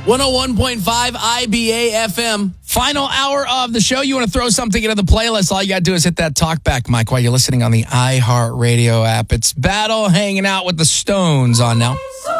101.5 IBA FM. Final hour of the show. You want to throw something into the playlist, all you got to do is hit that talkback mic while you're listening on the iHeartRadio app. It's Battle hanging out with the Stones on now.